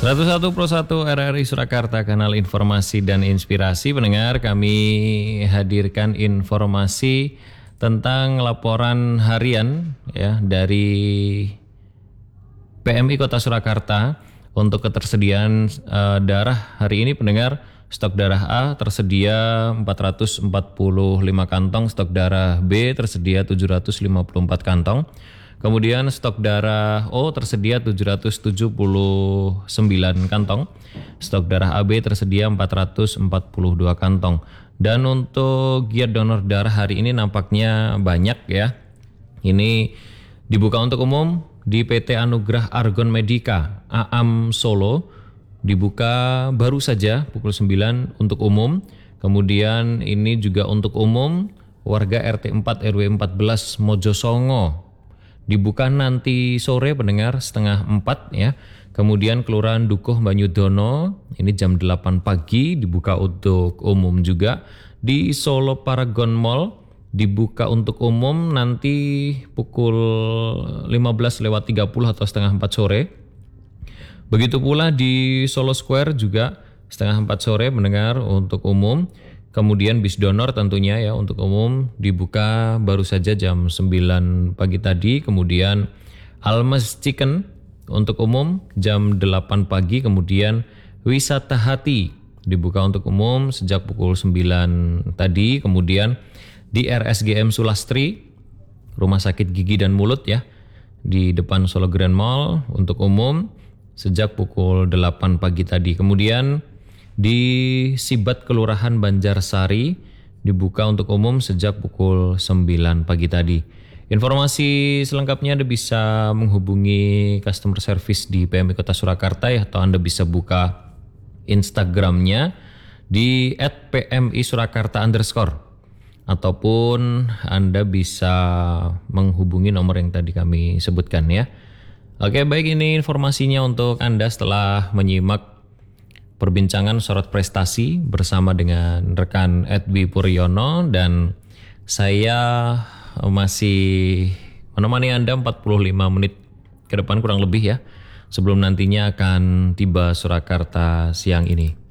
101.1 RRI Surakarta, kanal informasi dan inspirasi. Pendengar, kami hadirkan informasi tentang laporan harian ya dari PMI Kota Surakarta untuk ketersediaan darah hari ini. Pendengar, stok darah A tersedia 445 kantong, stok darah B tersedia 754 kantong. Kemudian stok darah O tersedia 779 kantong. Stok darah AB tersedia 442 kantong. Dan untuk giat donor darah hari ini nampaknya banyak ya. Ini dibuka untuk umum di PT Anugrah Argon Medica AM Solo. Dibuka baru saja pukul 9 untuk umum. Kemudian ini juga untuk umum warga RT 4 RW 14 Mojosongo. Dibuka nanti sore, pendengar, setengah 4 ya. Kemudian Kelurahan Dukuh Banyudono ini jam 8 pagi dibuka untuk umum juga. Di Solo Paragon Mall dibuka untuk umum nanti pukul 15:30 atau setengah 4 sore. Begitu pula di Solo Square juga setengah 4 sore, mendengar, untuk umum. Kemudian bis donor tentunya ya untuk umum dibuka baru saja jam 9 pagi tadi. Kemudian Almas Chicken untuk umum jam 8 pagi. Kemudian Wisata Hati dibuka untuk umum sejak pukul 9 tadi. Kemudian di RSGM Sulastri, Rumah Sakit Gigi dan Mulut ya, di depan Solo Grand Mall untuk umum sejak pukul 8 pagi tadi. Kemudian di Sibat Kelurahan Banjarsari dibuka untuk umum sejak pukul 9 pagi tadi. Informasi selengkapnya Anda bisa menghubungi customer service di PMI Kota Surakarta ya, atau Anda bisa buka Instagramnya di @pmisurakarta_ ataupun Anda bisa menghubungi nomor yang tadi kami sebutkan ya. Oke, baik, ini informasinya untuk Anda setelah menyimak perbincangan sorot prestasi bersama dengan rekan Edwi Puryono, dan saya masih menemani Anda 45 menit ke depan kurang lebih ya, sebelum nantinya akan tiba Surakarta siang ini.